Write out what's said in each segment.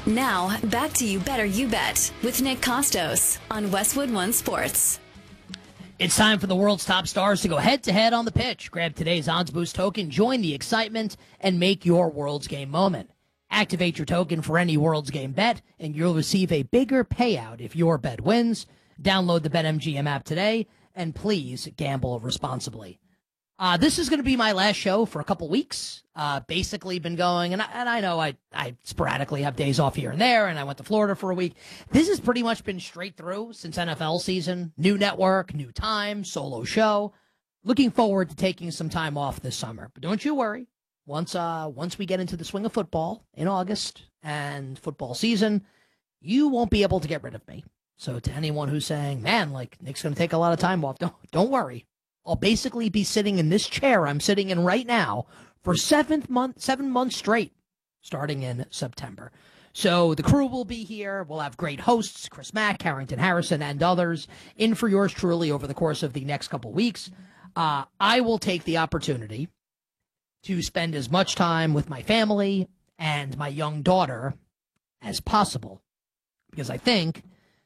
Now, back to You Better You Bet with Nick Costos on Westwood One Sports. It's time for the world's top stars to go head-to-head on the pitch. Grab today's Odds Boost token, join the excitement, and make your World's Game moment. Activate your token for any World's Game bet, and you'll receive a bigger payout if your bet wins. Download the BetMGM app today, and please gamble responsibly. This is going to be my last show for a couple weeks. Basically been going, and I know I sporadically have days off here and there, and I went to Florida for a week. This has pretty much been straight through since NFL season. New network, new time, solo show. Looking forward to taking some time off this summer. But don't you worry. Once we get into the swing of football in August and football season, you won't be able to get rid of me. So to anyone who's saying, man, like Nick's going to take a lot of time off, don't worry. I'll basically be sitting in this chair I'm sitting in right now for 7 months straight, starting in September. So the crew will be here. We'll have great hosts, Chris Mack, Carrington Harrison, and others in for yours truly over the course of the next couple weeks. I will take the opportunity to spend as much time with my family and my young daughter as possible. Because I think,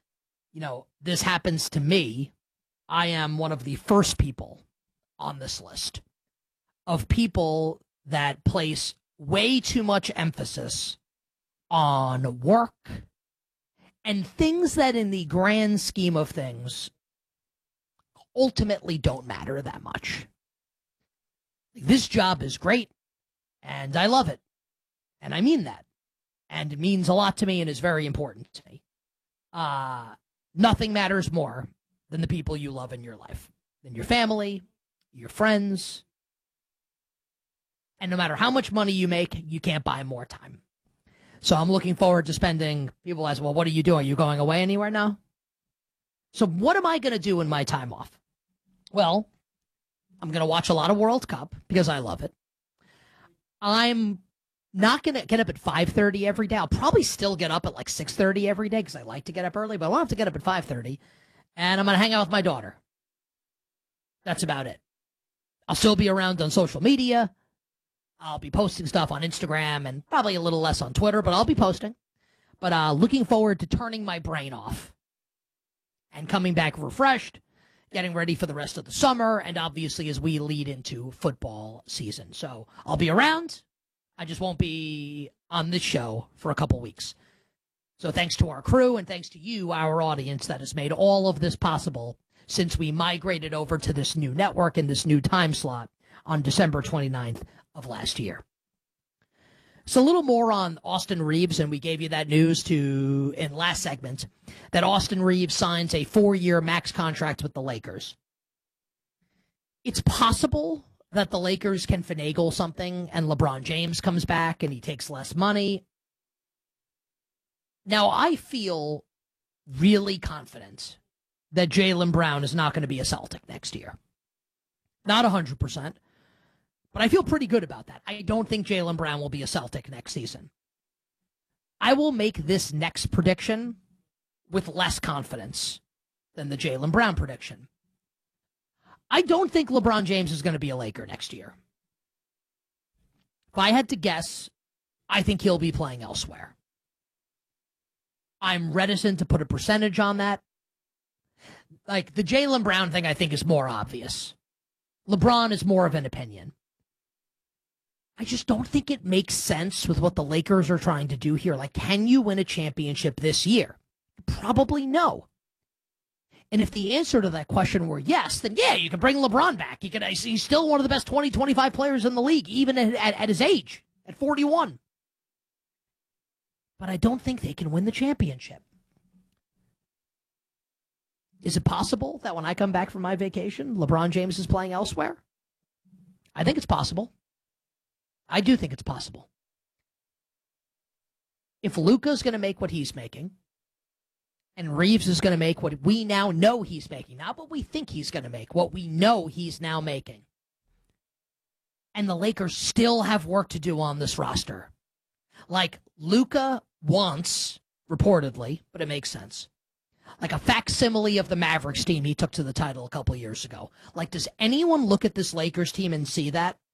this happens to me. I am one of the first people on this list of people that place way too much emphasis on work and things that in the grand scheme of things ultimately don't matter that much. This job is great, and I love it, and I mean that, and it means a lot to me and is very important to me. Nothing matters more than the people you love in your life, than your family, your friends. And no matter how much money you make, you can't buy more time. So I'm looking forward to spending, people ask, well, what are you doing? Are you going away anywhere now? So what am I going to do in my time off? Well, I'm going to watch a lot of World Cup because I love it. I'm not going to get up at 5:30 every day. I'll probably still get up at like 6:30 every day because I like to get up early, but I won't have to get up at 5:30. And I'm going to hang out with my daughter. That's about it. I'll still be around on social media. I'll be posting stuff on Instagram and probably a little less on Twitter, but I'll be posting. But looking forward to turning my brain off and coming back refreshed, getting ready for the rest of the summer, and obviously as we lead into football season. So I'll be around. I just won't be on this show for a couple weeks. So thanks to our crew and thanks to you, our audience, that has made all of this possible since we migrated over to this new network and this new time slot on December 29th of last year. So a little more on Austin Reeves, and we gave you that news in last segment, that Austin Reeves signs a 4-year max contract with the Lakers. It's possible that the Lakers can finagle something and LeBron James comes back and he takes less money. Now, I feel really confident that Jaylen Brown is not going to be a Celtic next year. Not 100%, but I feel pretty good about that. I don't think Jaylen Brown will be a Celtic next season. I will make this next prediction with less confidence than the Jaylen Brown prediction. I don't think LeBron James is going to be a Laker next year. If I had to guess, I think he'll be playing elsewhere. I'm reticent to put a percentage on that. Like, the Jaylen Brown thing, I think, is more obvious. LeBron is more of an opinion. I just don't think it makes sense with what the Lakers are trying to do here. Like, can you win a championship this year? Probably no. And if the answer to that question were yes, then yeah, you can bring LeBron back. He's still one of the best 20, 25 players in the league, even at his age, at 41. But I don't think they can win the championship. Is it possible that when I come back from my vacation, LeBron James is playing elsewhere? I think it's possible. I do think it's possible. If Luka's going to make what he's making, and Reeves is going to make what we now know he's making, not what we think he's going to make, what we know he's now making, and the Lakers still have work to do on this roster. Like, Luka wants, reportedly, but it makes sense, like a facsimile of the Mavericks team he took to the title a couple years ago. Like, does anyone look at this Lakers team and see that?